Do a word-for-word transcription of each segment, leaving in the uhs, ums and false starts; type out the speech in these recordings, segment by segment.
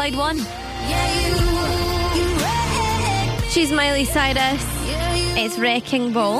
Clyde One. She's Miley Cyrus. It's Wrecking Ball.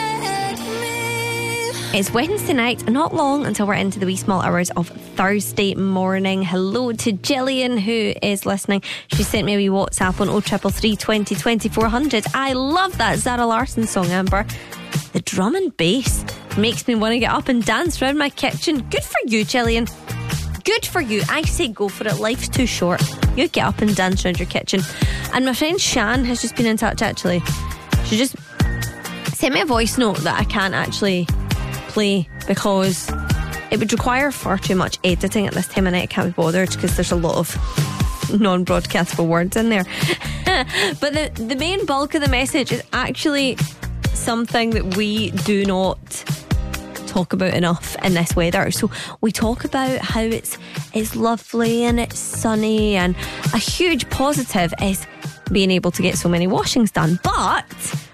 It's Wednesday night, not long until we're into the wee small hours of Thursday morning. Hello to Gillian, who is listening. She sent me a wee WhatsApp on oh triple three, twenty, twenty-four hundred. I love that Zara Larsson song, Amber. The drum and bass makes me want to get up and dance around my kitchen. Good for you, Gillian. Good for you. I say go for it. Life's too short. You get up and dance around your kitchen. And my friend Shan has just been in touch, actually. She just sent me a voice note that I can't actually play because it would require far too much editing at this time of night. I can't be bothered because there's a lot of non-broadcastable words in there. But the, the main bulk of the message is actually something that we do not talk about enough in this weather. So we talk about how it's it's lovely and it's sunny, and a huge positive is being able to get so many washings done. But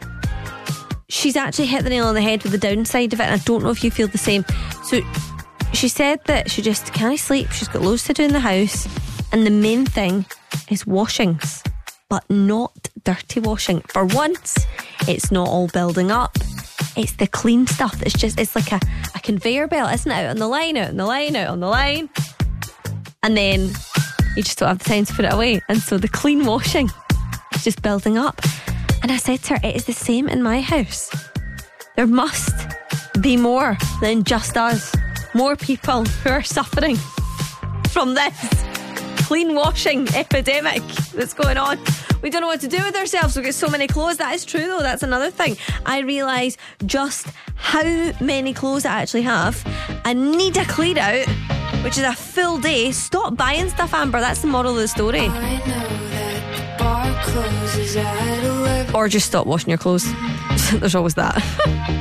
she's actually hit the nail on the head with the downside of it, and I don't know if you feel the same. So she said that she just can't sleep. She's got loads to do in the house, and the main thing is washings, but not dirty washing. For once, it's not all building up. It's the clean stuff that's just, it's like a, a conveyor belt, isn't it? Out on the line, out on the line, out on the line. And then you just don't have the time to put it away. And so the clean washing is just building up. And I said to her, it is the same in my house. There must be more than just us. More people who are suffering from this clean washing epidemic that's going on. We don't know what to do with ourselves. We've got so many clothes. That is true, though. That's another thing. I realise just how many clothes I actually have. I need a clean out, which is a full day. Stop buying stuff, Amber. That's the moral of the story. I know that the bar closes at eleven. Or just stop washing your clothes. There's always that.